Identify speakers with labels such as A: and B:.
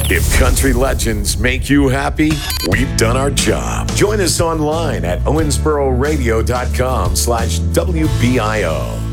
A: If country legends make you happy, we've done our job. Join us online at owensbororadio.com/WBIO.